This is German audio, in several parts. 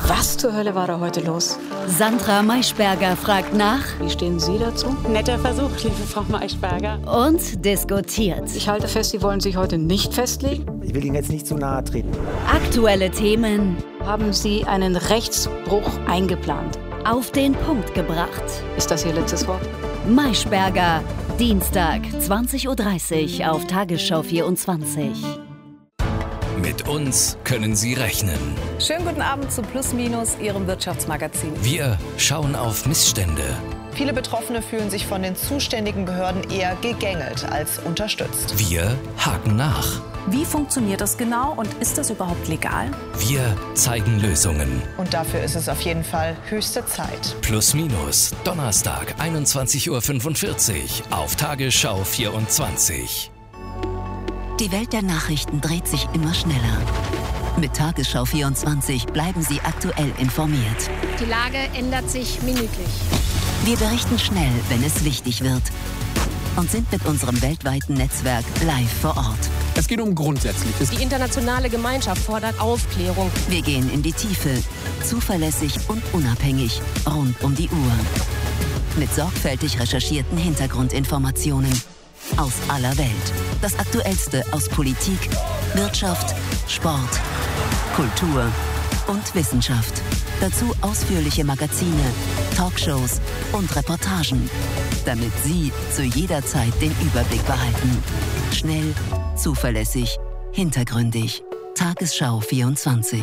Was zur Hölle war da heute los? Sandra Maischberger fragt nach. Wie stehen Sie dazu? Netter Versuch, liebe Frau Maischberger. Und diskutiert. Ich halte fest, Sie wollen sich heute nicht festlegen. Ich will Ihnen jetzt nicht zu nahe treten. Aktuelle Themen Haben Sie einen Rechtsbruch eingeplant? auf den Punkt gebracht. Ist das Ihr letztes Wort? Maischberger, Dienstag, 20:30 Uhr auf Tagesschau 24. Mit uns können Sie rechnen. Schönen guten Abend zu Plus Minus, Ihrem Wirtschaftsmagazin. Wir schauen auf Missstände. Viele Betroffene fühlen sich von den zuständigen Behörden eher gegängelt als unterstützt. Wir haken nach. Wie funktioniert das genau und ist das überhaupt legal? Wir zeigen Lösungen. Und dafür ist es auf jeden Fall höchste Zeit. Plus Minus, Donnerstag, 21:45 Uhr auf Tagesschau 24. Die Welt der Nachrichten dreht sich immer schneller. Mit Tagesschau 24 bleiben Sie aktuell informiert. Die Lage ändert sich minütlich. Wir berichten schnell, wenn es wichtig wird. Und sind mit unserem weltweiten Netzwerk live vor Ort. Es geht um Grundsätzliches. Die internationale Gemeinschaft fordert Aufklärung. Wir gehen in die Tiefe, zuverlässig und unabhängig, rund um die Uhr. Mit sorgfältig recherchierten Hintergrundinformationen aus aller Welt. Das Aktuellste aus Politik, Wirtschaft, Sport, Kultur und Wissenschaft. Dazu ausführliche Magazine, Talkshows und Reportagen, damit Sie zu jeder Zeit den Überblick behalten. Schnell, zuverlässig, hintergründig. Tagesschau 24.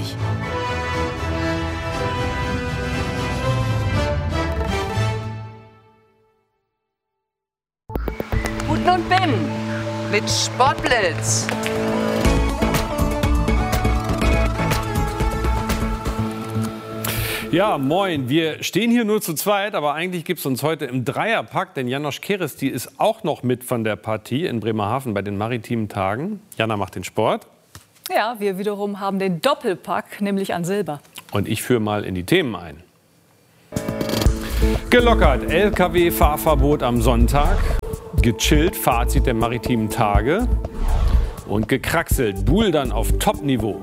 Guten und Bim mit Sportblitz. Ja, moin. Wir stehen hier nur zu zweit, aber eigentlich gibt es uns heute im Dreierpack, denn Janosch Keresti ist auch noch mit von der Partie in Bremerhaven bei den maritimen Tagen. Jana macht den Sport. Ja, wir wiederum haben den Doppelpack, nämlich an Silber. Und ich führe mal in die Themen ein. Gelockert, Lkw-Fahrverbot am Sonntag. Gechillt, Fazit der maritimen Tage. Und gekraxelt, Bouldern auf Top-Niveau.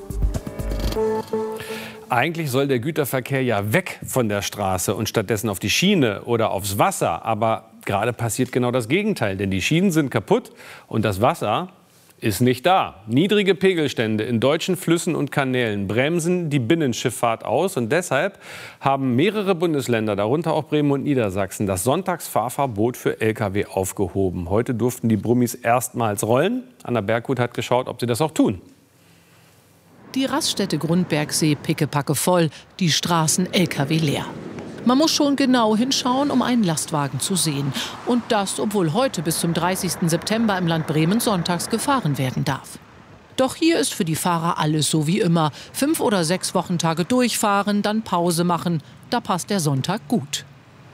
Eigentlich soll der Güterverkehr ja weg von der Straße und stattdessen auf die Schiene oder aufs Wasser. Aber gerade passiert genau das Gegenteil, denn die Schienen sind kaputt und das Wasser ist nicht da. Niedrige Pegelstände in deutschen Flüssen und Kanälen bremsen die Binnenschifffahrt aus. Und deshalb haben mehrere Bundesländer, darunter auch Bremen und Niedersachsen, das Sonntagsfahrverbot für Lkw aufgehoben. Heute durften die Brummis erstmals rollen. Anna Berghut hat geschaut, ob sie das auch tun. Die Raststätte Grundbergsee pickepacke voll, die Straßen Lkw leer. Man muss schon genau hinschauen, um einen Lastwagen zu sehen. Und das, obwohl heute bis zum 30. September im Land Bremen sonntags gefahren werden darf. Doch hier ist für die Fahrer alles so wie immer. 5 oder 6 Wochentage durchfahren, dann Pause machen. Da passt der Sonntag gut.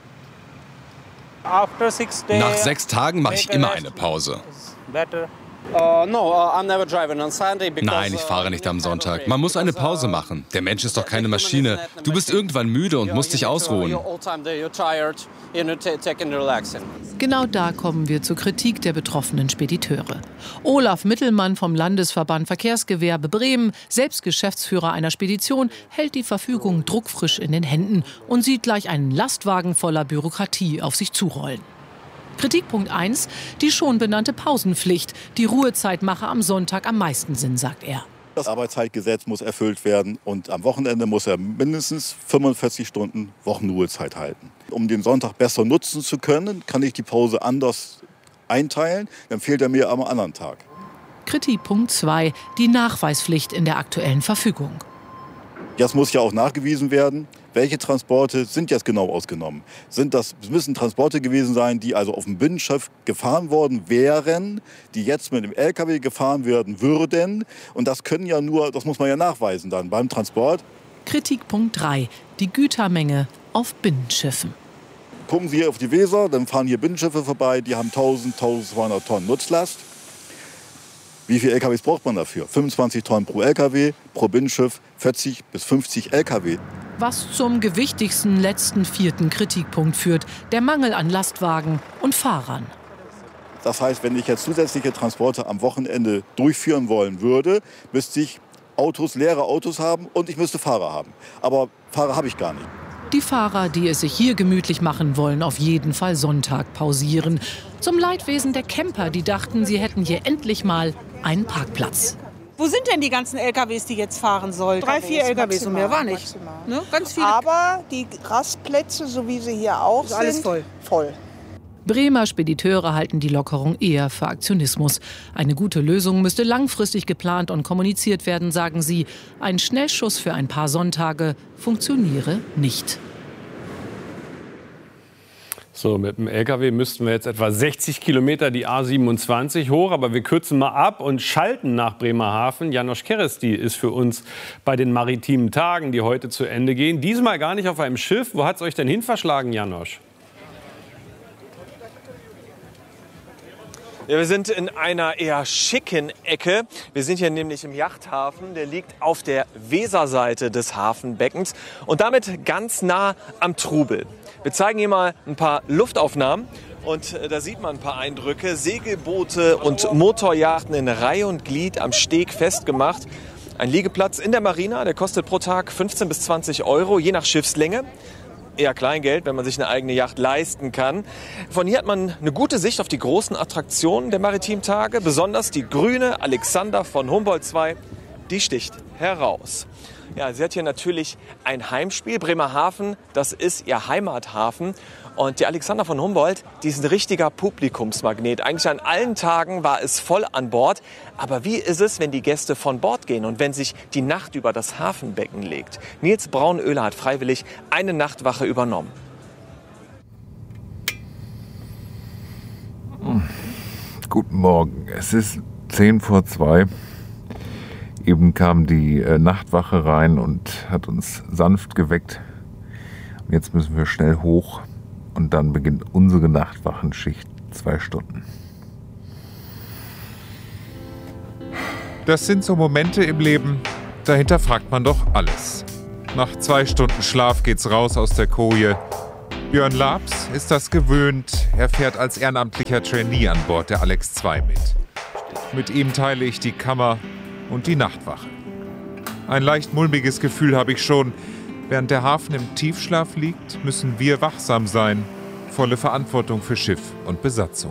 Nach 6 Tagen mache ich immer eine Pause. Nein, ich fahre nicht am Sonntag. Man muss eine Pause machen. Der Mensch ist doch keine Maschine. Du bist irgendwann müde und musst dich ausruhen. Genau da kommen wir zur Kritik der betroffenen Spediteure. Olaf Mittelmann vom Landesverband Verkehrsgewerbe Bremen, selbst Geschäftsführer einer Spedition, hält die Verfügung druckfrisch in den Händen und sieht gleich einen Lastwagen voller Bürokratie auf sich zurollen. Kritikpunkt 1, die schon benannte Pausenpflicht. Die Ruhezeit mache am Sonntag am meisten Sinn, sagt er. Das Arbeitszeitgesetz muss erfüllt werden und am Wochenende muss er mindestens 45 Stunden Wochenruhezeit halten. Um den Sonntag besser nutzen zu können, kann ich die Pause anders einteilen, dann fehlt er mir am anderen Tag. Kritikpunkt 2, die Nachweispflicht in der aktuellen Verfügung. Jetzt muss ja auch nachgewiesen werden, welche Transporte sind jetzt genau ausgenommen. Es müssen Transporte gewesen sein, die also auf dem Binnenschiff gefahren worden wären, die jetzt mit dem Lkw gefahren werden würden. Und das muss man ja nachweisen dann beim Transport. Kritikpunkt 3, die Gütermenge auf Binnenschiffen. Gucken Sie hier auf die Weser, dann fahren hier Binnenschiffe vorbei, die haben 1200 Tonnen Nutzlast. Wie viele LKWs braucht man dafür? 25 Tonnen pro LKW, pro Binnenschiff 40 bis 50 LKW. Was zum gewichtigsten letzten 4. Kritikpunkt führt, der Mangel an Lastwagen und Fahrern. Das heißt, wenn ich jetzt zusätzliche Transporte am Wochenende durchführen wollen würde, müsste ich leere Autos haben und ich müsste Fahrer haben. Aber Fahrer habe ich gar nicht. Die Fahrer, die es sich hier gemütlich machen, wollen auf jeden Fall Sonntag pausieren. Zum Leidwesen der Camper, die dachten, sie hätten hier endlich mal einen Parkplatz. Wo sind denn die ganzen LKWs, die jetzt fahren sollen? 3, 4 LKWs und mehr war nicht. Ne? Ganz viele. Aber die Rastplätze, so wie sie hier auch sind, alles voll. Bremer Spediteure halten die Lockerung eher für Aktionismus. Eine gute Lösung müsste langfristig geplant und kommuniziert werden, sagen sie. Ein Schnellschuss für ein paar Sonntage funktioniere nicht. So, mit dem LKW müssten wir jetzt etwa 60 Kilometer die A27 hoch, aber wir kürzen mal ab und schalten nach Bremerhaven. János Kereszti ist für uns bei den maritimen Tagen, die heute zu Ende gehen. Diesmal gar nicht auf einem Schiff. Wo hat es euch denn hin verschlagen, János? Ja, wir sind in einer eher schicken Ecke. Wir sind hier nämlich im Yachthafen. Der liegt auf der Weserseite des Hafenbeckens und damit ganz nah am Trubel. Wir zeigen hier mal ein paar Luftaufnahmen und da sieht man ein paar Eindrücke. Segelboote und Motorjachten in Reihe und Glied am Steg festgemacht. Ein Liegeplatz in der Marina, der kostet pro Tag 15 bis 20 Euro, je nach Schiffslänge. Eher Kleingeld, wenn man sich eine eigene Yacht leisten kann. Von hier hat man eine gute Sicht auf die großen Attraktionen der maritimen Tage. Besonders die grüne Alexander von Humboldt II, die sticht heraus. Ja, sie hat hier natürlich ein Heimspiel. Bremerhaven, das ist ihr Heimathafen. Und die Alexander von Humboldt, die ist ein richtiger Publikumsmagnet. Eigentlich an allen Tagen war es voll an Bord. Aber wie ist es, wenn die Gäste von Bord gehen und wenn sich die Nacht über das Hafenbecken legt? Nils Braunöhler hat freiwillig eine Nachtwache übernommen. Guten Morgen, es ist 1:10. Eben kam die Nachtwache rein und hat uns sanft geweckt. Und jetzt müssen wir schnell hoch und dann beginnt unsere Nachtwachenschicht, 2 Stunden. Das sind so Momente im Leben, da hinterfragt man doch alles. Nach 2 Stunden Schlaf geht's raus aus der Koje. Björn Labs ist das gewöhnt. Er fährt als ehrenamtlicher Trainee an Bord der Alex II mit. Mit ihm teile ich die Kammer und die Nachtwache. Ein leicht mulmiges Gefühl habe ich schon. Während der Hafen im Tiefschlaf liegt, müssen wir wachsam sein. Volle Verantwortung für Schiff und Besatzung.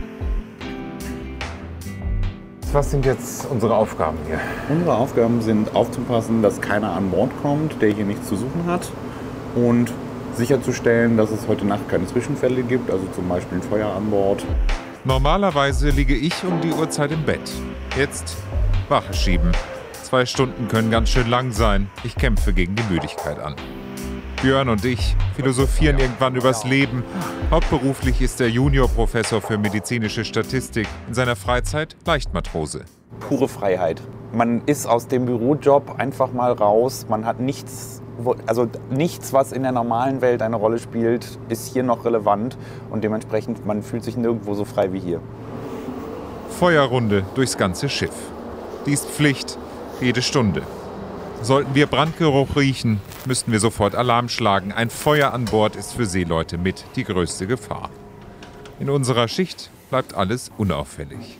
Was sind jetzt unsere Aufgaben hier? Unsere Aufgaben sind aufzupassen, dass keiner an Bord kommt, der hier nichts zu suchen hat. Und sicherzustellen, dass es heute Nacht keine Zwischenfälle gibt, also zum Beispiel ein Feuer an Bord. Normalerweise liege ich um die Uhrzeit im Bett. Jetzt Wache schieben. 2 Stunden können ganz schön lang sein. Ich kämpfe gegen die Müdigkeit an. Björn und ich philosophieren irgendwann übers Leben. Hauptberuflich ist er Juniorprofessor für medizinische Statistik. In seiner Freizeit Leichtmatrose. Pure Freiheit. Man ist aus dem Bürojob einfach mal raus. Man hat nichts, was in der normalen Welt eine Rolle spielt, ist hier noch relevant. Und dementsprechend, man fühlt sich nirgendwo so frei wie hier. Feuerrunde durchs ganze Schiff. Dies Pflicht, jede Stunde. Sollten wir Brandgeruch riechen, müssten wir sofort Alarm schlagen. Ein Feuer an Bord ist für Seeleute mit die größte Gefahr. In unserer Schicht bleibt alles unauffällig.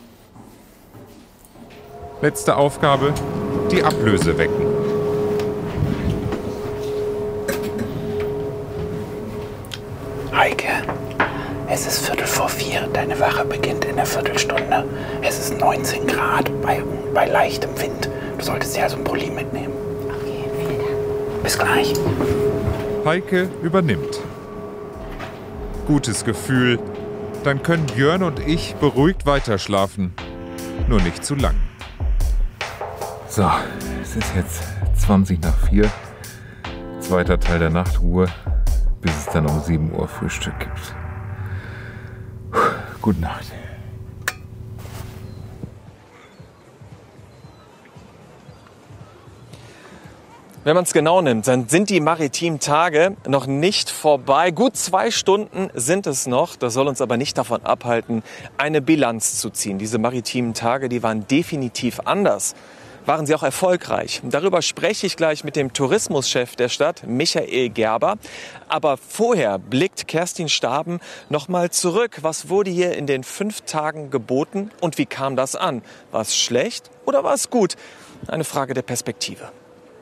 Letzte Aufgabe, die Ablöse wecken. Heike, es ist 3:45, deine Wache beginnt in einer Viertelstunde. Es ist 19 Grad bei leichtem Wind. Du solltest dir also einen Pulli mitnehmen. Okay, vielen Dank. Bis gleich. Heike übernimmt. Gutes Gefühl. Dann können Björn und ich beruhigt weiterschlafen. Nur nicht zu lang. So, es ist jetzt 4:20. Zweiter Teil der Nachtruhe, bis es dann um 7 Uhr Frühstück gibt. Gute Nacht. Wenn man es genau nimmt, dann sind die maritimen Tage noch nicht vorbei. Gut 2 Stunden sind es noch. Das soll uns aber nicht davon abhalten, eine Bilanz zu ziehen. Diese maritimen Tage, die waren definitiv anders. Waren sie auch erfolgreich? Darüber spreche ich gleich mit dem Tourismuschef der Stadt, Michael Gerber. Aber vorher blickt Kerstin Staben noch mal zurück. Was wurde hier in den 5 Tagen geboten und wie kam das an? War es schlecht oder war es gut? eine Frage der Perspektive.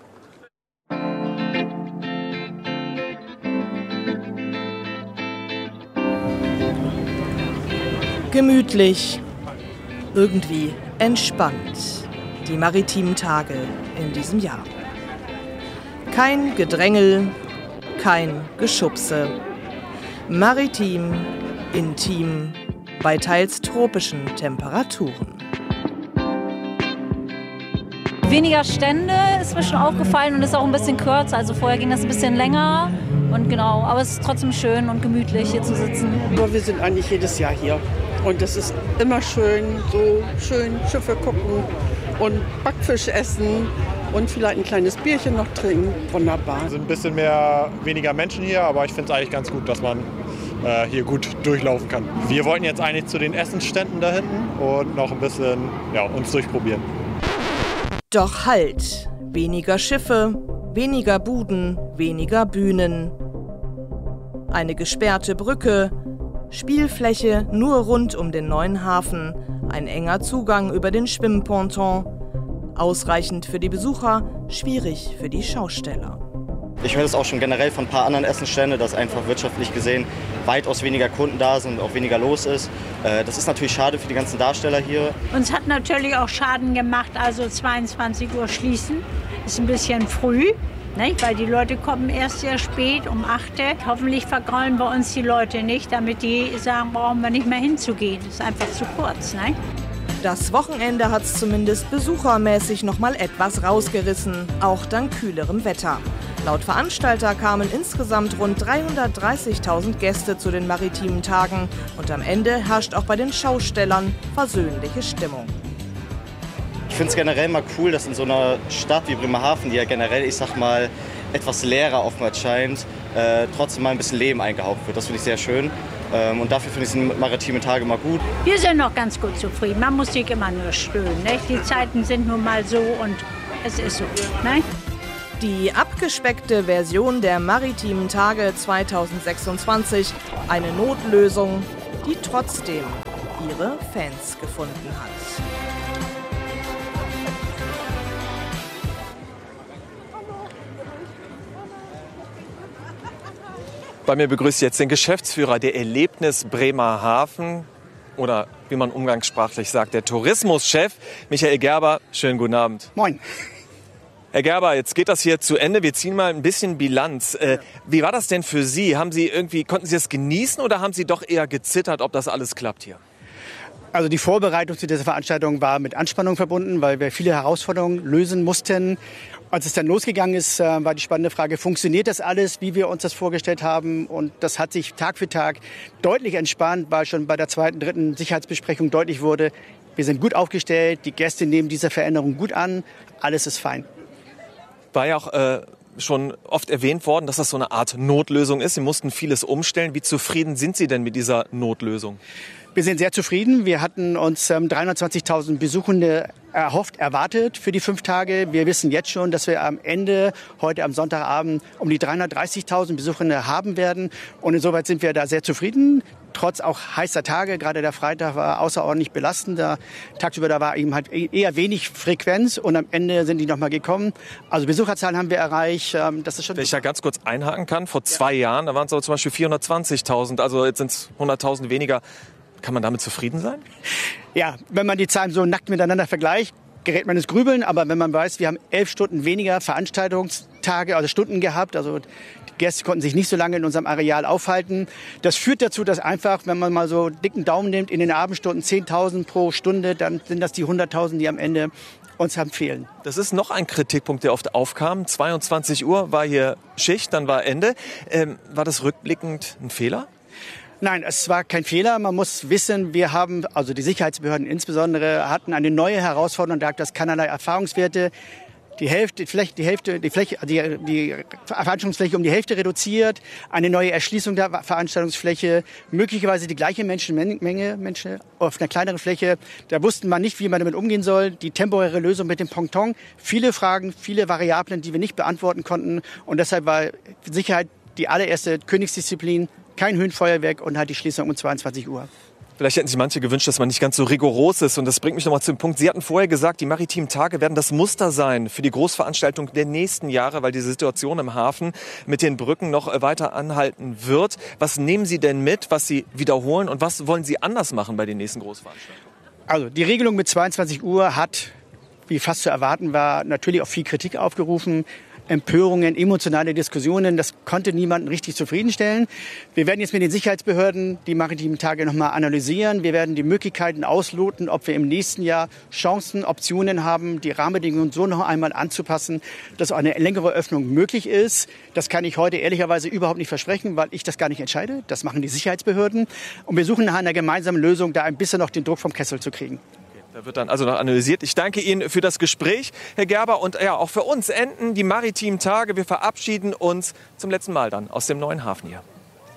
Gemütlich, irgendwie entspannt. Die maritimen Tage in diesem Jahr. Kein Gedrängel, kein Geschubse. Maritim, intim, bei teils tropischen Temperaturen. Weniger Stände ist mir schon aufgefallen und ist auch ein bisschen kürzer. Also vorher ging das ein bisschen länger. Und genau, aber es ist trotzdem schön und gemütlich hier zu sitzen. Aber wir sind eigentlich jedes Jahr hier. Und es ist immer schön, so schön Schiffe gucken und Backfisch essen und vielleicht ein kleines Bierchen noch trinken. Wunderbar. Es sind ein bisschen weniger Menschen hier, aber ich finde es eigentlich ganz gut, dass man hier gut durchlaufen kann. Wir wollten jetzt eigentlich zu den Essensständen da hinten und noch ein bisschen uns durchprobieren. Doch halt, weniger Schiffe, weniger Buden, weniger Bühnen. Eine gesperrte Brücke, Spielfläche nur rund um den neuen Hafen, ein enger Zugang über den Schwimmponton. Ausreichend für die Besucher, schwierig für die Schausteller. Ich höre das auch schon generell von ein paar anderen Essensständen, dass einfach wirtschaftlich gesehen weitaus weniger Kunden da sind und auch weniger los ist. Das ist natürlich schade für die ganzen Darsteller hier. Uns hat natürlich auch Schaden gemacht, also 22 Uhr schließen. Ist ein bisschen früh, nicht? Weil die Leute kommen erst sehr spät, um 8 Uhr. Hoffentlich vergraulen wir uns die Leute nicht, damit die sagen, brauchen wir nicht mehr hinzugehen. Das ist einfach zu kurz. Nicht? Das Wochenende hat es zumindest besuchermäßig noch mal etwas rausgerissen, auch dank kühlerem Wetter. Laut Veranstalter kamen insgesamt rund 330.000 Gäste zu den maritimen Tagen. Und am Ende herrscht auch bei den Schaustellern versöhnliche Stimmung. Ich finde es generell mal cool, dass in so einer Stadt wie Bremerhaven, die ja generell, ich sag mal, etwas leerer oftmals scheint, trotzdem mal ein bisschen Leben eingehaucht wird. Das finde ich sehr schön. Und dafür finde ich die maritimen Tage mal gut. Wir sind noch ganz gut zufrieden. Man muss sich immer nur stöhnen. Nicht? Die Zeiten sind nun mal so und es ist so. Nicht? Die abgespeckte Version der maritimen Tage 2026, eine Notlösung, die trotzdem ihre Fans gefunden hat. Bei mir begrüßt jetzt den Geschäftsführer der Erlebnis Bremerhaven oder wie man umgangssprachlich sagt, der Tourismuschef Michael Gerber. Schönen guten Abend. Moin. Herr Gerber, jetzt geht das hier zu Ende. Wir ziehen mal ein bisschen Bilanz. Wie war das denn für Sie? Konnten Sie es genießen oder haben Sie doch eher gezittert, ob das alles klappt hier? Also die Vorbereitung zu dieser Veranstaltung war mit Anspannung verbunden, weil wir viele Herausforderungen lösen mussten. Als es dann losgegangen ist, war die spannende Frage, funktioniert das alles, wie wir uns das vorgestellt haben? Und das hat sich Tag für Tag deutlich entspannt, weil schon bei der zweiten, dritten Sicherheitsbesprechung deutlich wurde, wir sind gut aufgestellt, die Gäste nehmen diese Veränderung gut an, alles ist fein. War ja auch schon oft erwähnt worden, dass das so eine Art Notlösung ist. Sie mussten vieles umstellen. Wie zufrieden sind Sie denn mit dieser Notlösung? Wir sind sehr zufrieden. Wir hatten uns 320.000 Besuchende erwartet für die 5 Tage. Wir wissen jetzt schon, dass wir am Ende, heute am Sonntagabend, um die 330.000 Besuchende haben werden. Und insoweit sind wir da sehr zufrieden. Trotz auch heißer Tage, gerade der Freitag war außerordentlich belastend. Tagsüber da war eben halt eher wenig Frequenz und am Ende sind die nochmal gekommen. Also Besucherzahlen haben wir erreicht. Das ist schon. Wenn ich da ganz kurz einhaken kann, vor 2 Jahren, da waren es aber zum Beispiel 420.000, also jetzt sind es 100.000 weniger. Kann man damit zufrieden sein? Ja, wenn man die Zahlen so nackt miteinander vergleicht, gerät man ins Grübeln. Aber wenn man weiß, wir haben 11 Stunden weniger Veranstaltungstage, also Stunden gehabt, also die Gäste konnten sich nicht so lange in unserem Areal aufhalten. Das führt dazu, dass einfach, wenn man mal so dicken Daumen nimmt, in den Abendstunden 10.000 pro Stunde, dann sind das die 100.000, die am Ende uns haben fehlen. Das ist noch ein Kritikpunkt, der oft aufkam. 22 Uhr war hier Schicht, dann war Ende. War das rückblickend ein Fehler? Nein, es war kein Fehler. Man muss wissen, wir haben, also die Sicherheitsbehörden insbesondere, hatten eine neue Herausforderung, da gab es keinerlei Erfahrungswerte. Die Veranstaltungsfläche um die Hälfte reduziert, eine neue Erschließung der Veranstaltungsfläche, möglicherweise die gleiche Menschenmenge auf einer kleineren Fläche. Da wussten man nicht, wie man damit umgehen soll. Die temporäre Lösung mit dem Ponton. Viele Fragen, viele Variablen, die wir nicht beantworten konnten. Und deshalb war Sicherheit die allererste Königsdisziplin. Kein Höhenfeuerwerk und halt die Schließung um 22 Uhr. Vielleicht hätten sich manche gewünscht, dass man nicht ganz so rigoros ist. Und das bringt mich nochmal zu dem Punkt. Sie hatten vorher gesagt, die maritimen Tage werden das Muster sein für die Großveranstaltung der nächsten Jahre, weil die Situation im Hafen mit den Brücken noch weiter anhalten wird. Was nehmen Sie denn mit, was Sie wiederholen und was wollen Sie anders machen bei den nächsten Großveranstaltungen? Also die Regelung mit 22 Uhr hat, wie fast zu erwarten war, natürlich auch viel Kritik aufgerufen. Empörungen, emotionale Diskussionen, das konnte niemanden richtig zufriedenstellen. Wir werden jetzt mit den Sicherheitsbehörden die maritimen Tage nochmal analysieren. Wir werden die Möglichkeiten ausloten, ob wir im nächsten Jahr Chancen, Optionen haben, die Rahmenbedingungen so noch einmal anzupassen, dass eine längere Öffnung möglich ist. Das kann ich heute ehrlicherweise überhaupt nicht versprechen, weil ich das gar nicht entscheide. Das machen die Sicherheitsbehörden. Und wir suchen nach einer gemeinsamen Lösung, da ein bisschen noch den Druck vom Kessel zu kriegen. Da wird dann also noch analysiert. Ich danke Ihnen für das Gespräch, Herr Gerber. Und ja, auch für uns enden die maritimen Tage. Wir verabschieden uns zum letzten Mal dann aus dem neuen Hafen hier.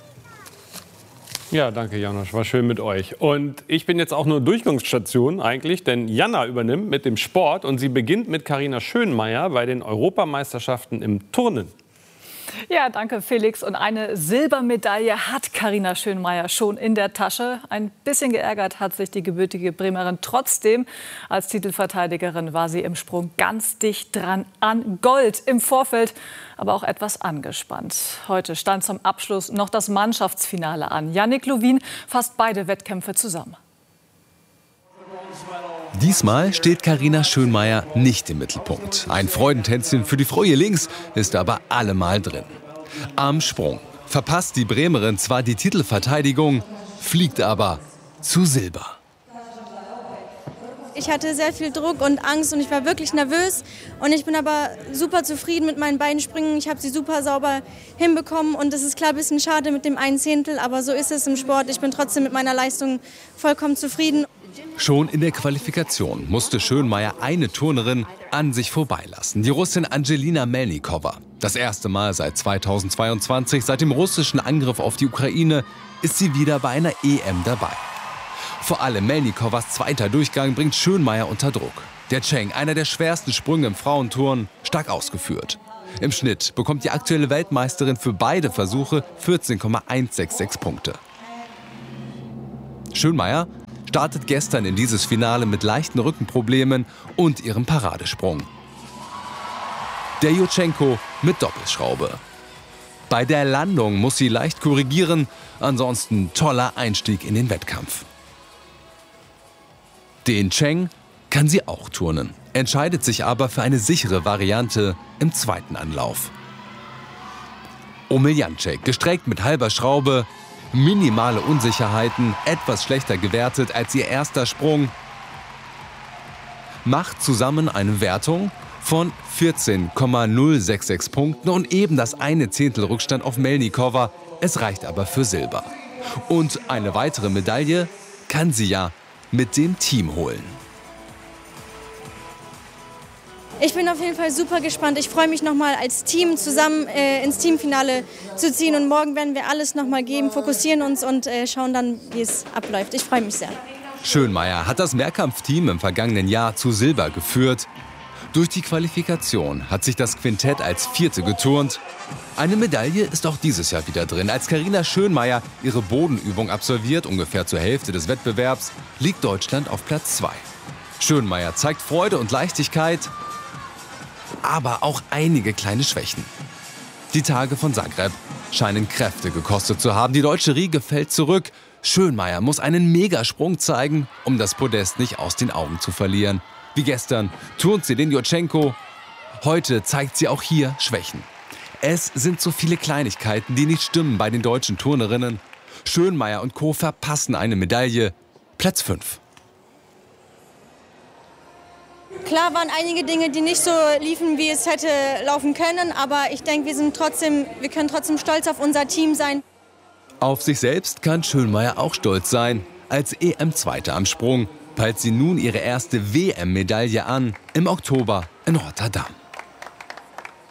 Ja, danke Janosch, war schön mit euch. Und ich bin jetzt auch nur Durchgangsstation eigentlich, denn Jana übernimmt mit dem Sport und sie beginnt mit Carina Schönmeier bei den Europameisterschaften im Turnen. Ja, danke Felix. Und eine Silbermedaille hat Carina Schönmeier schon in der Tasche. Ein bisschen geärgert hat sich die gebürtige Bremerin trotzdem. Als Titelverteidigerin war sie im Sprung ganz dicht dran an Gold im Vorfeld, aber auch etwas angespannt. Heute stand zum Abschluss noch das Mannschaftsfinale an. Yannick Lowin fasst beide Wettkämpfe zusammen. Diesmal steht Carina Schönmeier nicht im Mittelpunkt. Ein Freudentänzchen für die Fräulein links ist aber allemal drin. Am Sprung verpasst die Bremerin zwar die Titelverteidigung, fliegt aber zu Silber. Ich hatte sehr viel Druck und Angst und ich war wirklich nervös. Und ich bin aber super zufrieden mit meinen beiden Sprüngen. Ich habe sie super sauber hinbekommen und es ist klar ein bisschen schade mit dem 1/10, aber so ist es im Sport. Ich bin trotzdem mit meiner Leistung vollkommen zufrieden. Schon in der Qualifikation musste Schönmeier eine Turnerin an sich vorbeilassen, die Russin Angelina Melnikova. Das erste Mal seit 2022, seit dem russischen Angriff auf die Ukraine, ist sie wieder bei einer EM dabei. Vor allem Melnikovas zweiter Durchgang bringt Schönmeier unter Druck. Der Cheng, einer der schwersten Sprünge im Frauenturnen, stark ausgeführt. Im Schnitt bekommt die aktuelle Weltmeisterin für beide Versuche 14,166 Punkte. Schönmeier startet gestern in dieses Finale mit leichten Rückenproblemen und ihrem Paradesprung. Der Jutschenko mit Doppelschraube. Bei der Landung muss sie leicht korrigieren, ansonsten toller Einstieg in den Wettkampf. Den Cheng kann sie auch turnen, entscheidet sich aber für eine sichere Variante im zweiten Anlauf. Omeljanček, gestreckt mit halber Schraube, minimale Unsicherheiten, etwas schlechter gewertet als ihr erster Sprung, macht zusammen eine Wertung von 14,066 Punkten und eben das eine Zehntel Rückstand auf Melnikova. Es reicht aber für Silber. Und eine weitere Medaille kann sie ja mit dem Team holen. Ich bin auf jeden Fall super gespannt. Ich freue mich nochmal als Team zusammen ins Teamfinale zu ziehen. Und morgen werden wir alles nochmal geben, fokussieren uns und schauen dann, wie es abläuft. Ich freue mich sehr. Schönmeier hat das Mehrkampfteam im vergangenen Jahr zu Silber geführt. Durch die Qualifikation hat sich das Quintett als Vierte geturnt. Eine Medaille ist auch dieses Jahr wieder drin. Als Carina Schönmeier ihre Bodenübung absolviert, ungefähr zur Hälfte des Wettbewerbs, liegt Deutschland auf Platz 2. Schönmeier zeigt Freude und Leichtigkeit, aber auch einige kleine Schwächen. Die Tage von Zagreb scheinen Kräfte gekostet zu haben. Die deutsche Riege fällt zurück. Schönmeier muss einen Megasprung zeigen, um das Podest nicht aus den Augen zu verlieren. Wie gestern turnt sie den Jutschenko. Heute zeigt sie auch hier Schwächen. Es sind so viele Kleinigkeiten, die nicht stimmen bei den deutschen Turnerinnen. Schönmeier und Co. verpassen eine Medaille. Platz 5. Klar waren einige Dinge, die nicht so liefen, wie es hätte laufen können. Aber ich denke, wir können trotzdem stolz auf unser Team sein. Auf sich selbst kann Schönmeier auch stolz sein. Als EM-Zweite am Sprung peilt sie nun ihre erste WM-Medaille an, im Oktober in Rotterdam.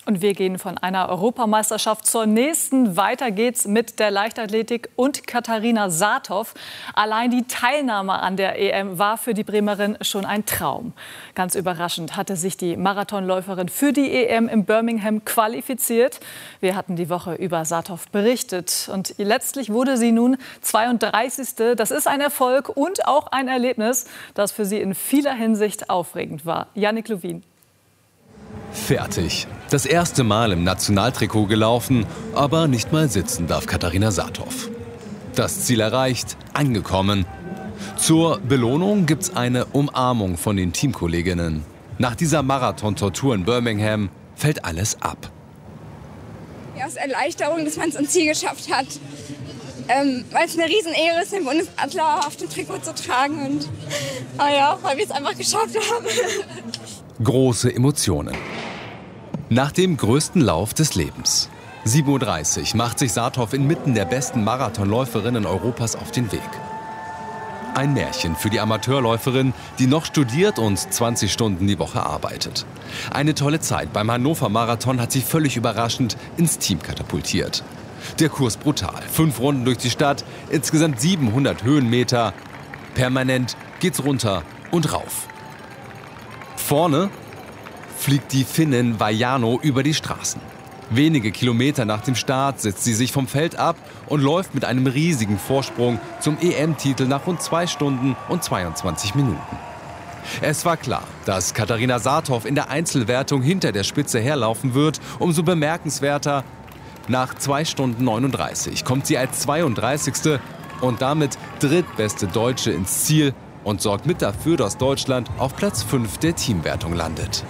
Und wir gehen von einer Europameisterschaft zur nächsten. Weiter geht's mit der Leichtathletik und Katarina Saathoff. Allein die Teilnahme an der EM war für die Bremerin schon ein Traum. Ganz überraschend hatte sich die Marathonläuferin für die EM in Birmingham qualifiziert. Wir hatten die Woche über Saathoff berichtet. Und letztlich wurde sie nun 32. Das ist ein Erfolg und auch ein Erlebnis, das für sie in vieler Hinsicht aufregend war. Jannik Lowin. Fertig. Das erste Mal im Nationaltrikot gelaufen, aber nicht mal sitzen darf Katarina Saathoff. Das Ziel erreicht, angekommen. Zur Belohnung gibt's eine Umarmung von den Teamkolleginnen. Nach dieser Marathon-Tortur in Birmingham fällt alles ab. Ja, es ist Erleichterung, dass man es ans Ziel geschafft hat. Weil es eine Riesenehre ist, den Bundesadler auf dem Trikot zu tragen. Und weil wir es einfach geschafft haben. Große Emotionen. Nach dem größten Lauf des Lebens. 7:30 Uhr macht sich Saathoff inmitten der besten Marathonläuferinnen Europas auf den Weg. Ein Märchen für die Amateurläuferin, die noch studiert und 20 Stunden die Woche arbeitet. Eine tolle Zeit beim Hannover Marathon hat sie völlig überraschend ins Team katapultiert. Der Kurs brutal. 5 Runden durch die Stadt, insgesamt 700 Höhenmeter. Permanent geht's runter und rauf. Vorne fliegt die Finnin Vaiano über die Straßen. Wenige Kilometer nach dem Start setzt sie sich vom Feld ab und läuft mit einem riesigen Vorsprung zum EM-Titel nach rund 2 Stunden und 22 Minuten. Es war klar, dass Katarina Saathoff in der Einzelwertung hinter der Spitze herlaufen wird. Umso bemerkenswerter, nach 2 Stunden 39 kommt sie als 32. und damit drittbeste Deutsche ins Ziel und sorgt mit dafür, dass Deutschland auf Platz 5 der Teamwertung landet.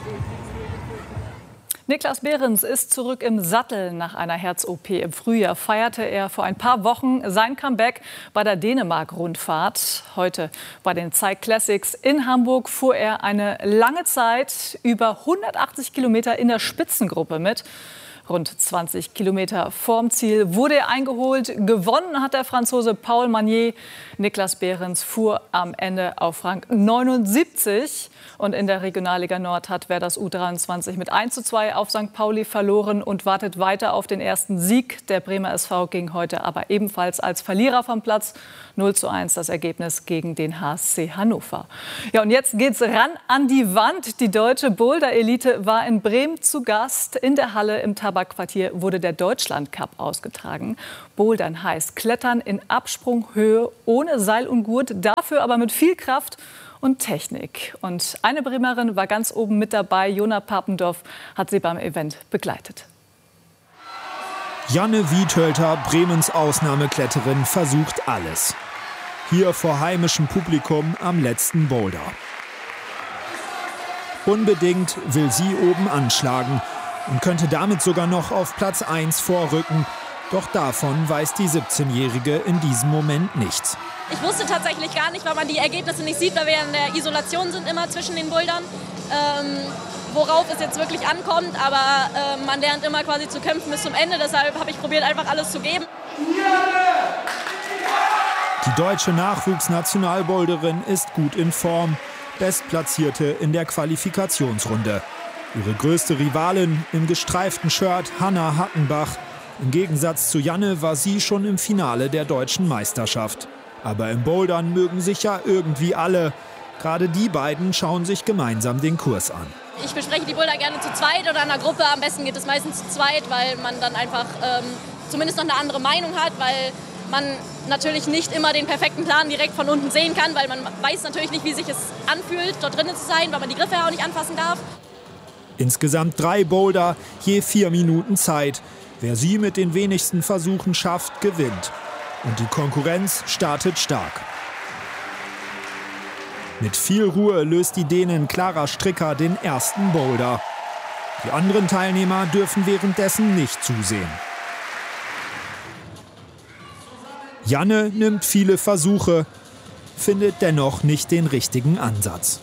Niklas Behrens ist zurück im Sattel. Nach einer Herz-OP im Frühjahr feierte er vor ein paar Wochen sein Comeback bei der Dänemark-Rundfahrt. Heute bei den Zeig Classics in Hamburg fuhr er eine lange Zeit über 180 Kilometer in der Spitzengruppe mit. Rund 20 Kilometer vorm Ziel wurde er eingeholt. Gewonnen hat der Franzose Paul Magnier. Niklas Behrens fuhr am Ende auf Rang 79. Und in der Regionalliga Nord hat Werders U23 mit 1:2 auf St. Pauli verloren und wartet weiter auf den ersten Sieg. Der Bremer SV ging heute aber ebenfalls als Verlierer vom Platz. 0:1 das Ergebnis gegen den HSC Hannover. Ja, und jetzt geht's ran an die Wand. Die deutsche Boulder-Elite war in Bremen zu Gast. In der Halle im Tabakquartier wurde der Deutschland-Cup ausgetragen. Bouldern heißt Klettern in Absprunghöhe ohne Seil und Gurt, dafür aber mit viel Kraft und Technik. Und eine Bremerin war ganz oben mit dabei. Jona Papendorf hat sie beim Event begleitet. Janne Wiethölter, Bremens Ausnahmekletterin, versucht alles. Hier vor heimischem Publikum am letzten Boulder. Unbedingt will sie oben anschlagen und könnte damit sogar noch auf Platz 1 vorrücken. Doch davon weiß die 17-Jährige in diesem Moment nichts. Ich wusste tatsächlich gar nicht, weil man die Ergebnisse nicht sieht, weil wir in der Isolation sind immer zwischen den Bouldern, worauf es jetzt wirklich ankommt. Aber man lernt immer quasi zu kämpfen bis zum Ende. Deshalb habe ich probiert, einfach alles zu geben. Die deutsche Nachwuchsnationalboulderin ist gut in Form. Bestplatzierte in der Qualifikationsrunde. Ihre größte Rivalin im gestreiften Shirt, Hanna Hattenbach. Im Gegensatz zu Janne war sie schon im Finale der deutschen Meisterschaft. Aber im Bouldern mögen sich ja irgendwie alle. Gerade die beiden schauen sich gemeinsam den Kurs an. Ich bespreche die Boulder gerne zu zweit oder in einer Gruppe. Am besten geht es meistens zu zweit, weil man dann einfach zumindest noch eine andere Meinung hat, weil man natürlich nicht immer den perfekten Plan direkt von unten sehen kann, weil man weiß natürlich nicht, wie sich es anfühlt, dort drinnen zu sein, weil man die Griffe ja auch nicht anfassen darf. Insgesamt 3 Boulder, je 4 Minuten Zeit. Wer sie mit den wenigsten Versuchen schafft, gewinnt. Und die Konkurrenz startet stark. Mit viel Ruhe löst die Dänin Clara Stricker den ersten Boulder. Die anderen Teilnehmer dürfen währenddessen nicht zusehen. Janne nimmt viele Versuche, findet dennoch nicht den richtigen Ansatz.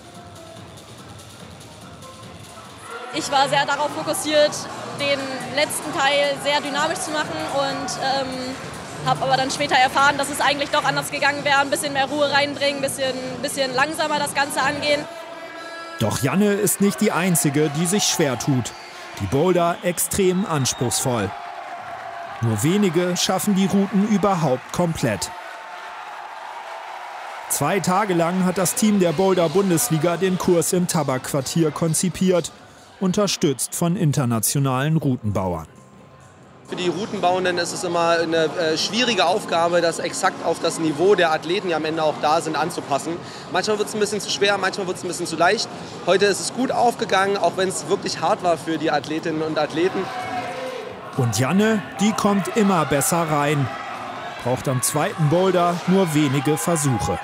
Ich war sehr darauf fokussiert, den letzten Teil sehr dynamisch zu machen und habe aber dann später erfahren, dass es eigentlich doch anders gegangen wäre. Ein bisschen mehr Ruhe reinbringen, ein bisschen langsamer das Ganze angehen. Doch Janne ist nicht die Einzige, die sich schwer tut. Die Boulder extrem anspruchsvoll. Nur wenige schaffen die Routen überhaupt komplett. 2 Tage lang hat das Team der Boulder-Bundesliga den Kurs im Tabakquartier konzipiert, unterstützt von internationalen Routenbauern. Für die Routenbauenden ist es immer eine schwierige Aufgabe, das exakt auf das Niveau der Athleten, die am Ende auch da sind, anzupassen. Manchmal wird es ein bisschen zu schwer, manchmal wird es ein bisschen zu leicht. Heute ist es gut aufgegangen, auch wenn es wirklich hart war für die Athletinnen und Athleten. Und Janne, die kommt immer besser rein. Braucht am zweiten Boulder nur wenige Versuche.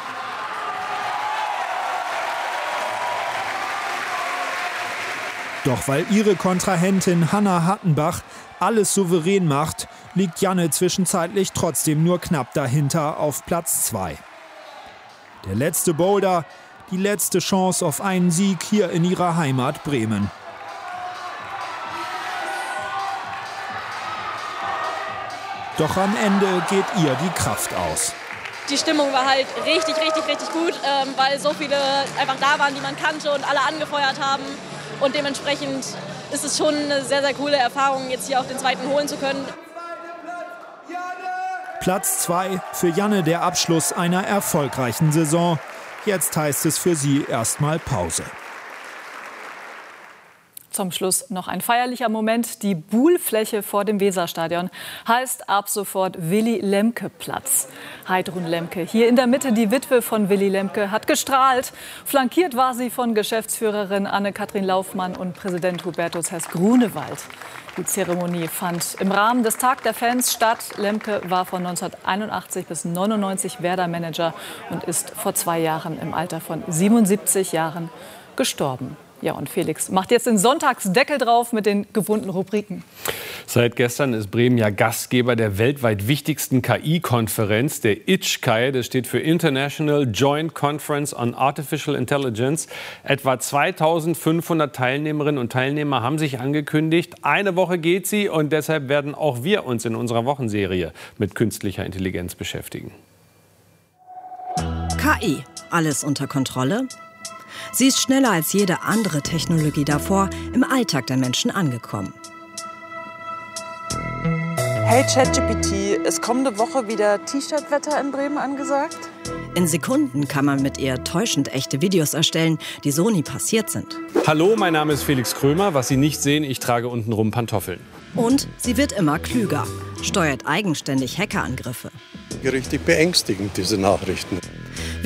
Doch weil ihre Kontrahentin Hannah Hattenbach alles souverän macht, liegt Janne zwischenzeitlich trotzdem nur knapp dahinter auf Platz 2. Der letzte Boulder, die letzte Chance auf einen Sieg hier in ihrer Heimat Bremen. Doch am Ende geht ihr die Kraft aus. Die Stimmung war halt richtig gut, weil so viele einfach da waren, die man kannte und alle angefeuert haben. Und dementsprechend ist es schon eine sehr, sehr coole Erfahrung, jetzt hier auch den zweiten holen zu können. Platz 2 für Janne, der Abschluss einer erfolgreichen Saison. Jetzt heißt es für sie erstmal Pause. Zum Schluss noch ein feierlicher Moment. Die Buhlfläche vor dem Weserstadion heißt ab sofort Willy-Lemke-Platz. Heidrun Lemke, hier in der Mitte die Witwe von Willy Lemke, hat gestrahlt. Flankiert war sie von Geschäftsführerin Anne-Kathrin Laufmann und Präsident Hubertus Hess-Grunewald. Die Zeremonie fand im Rahmen des Tag der Fans statt. Lemke war von 1981 bis 1999 Werder-Manager und ist vor 2 Jahren im Alter von 77 Jahren gestorben. Ja, und Felix macht jetzt den Sonntagsdeckel drauf mit den gewohnten Rubriken. Seit gestern ist Bremen ja Gastgeber der weltweit wichtigsten KI-Konferenz, der IJCAI. Das steht für International Joint Conference on Artificial Intelligence. Etwa 2500 Teilnehmerinnen und Teilnehmer haben sich angekündigt. Eine Woche geht sie und deshalb werden auch wir uns in unserer Wochenserie mit künstlicher Intelligenz beschäftigen. KI, alles unter Kontrolle? Sie ist schneller als jede andere Technologie davor im Alltag der Menschen angekommen. Hey ChatGPT, ist kommende Woche wieder T-Shirt-Wetter in Bremen angesagt? In Sekunden kann man mit ihr täuschend echte Videos erstellen, die so nie passiert sind. Hallo, mein Name ist Felix Krömer. Was Sie nicht sehen, ich trage untenrum Pantoffeln. Und sie wird immer klüger, steuert eigenständig Hackerangriffe. Richtig beängstigend, diese Nachrichten.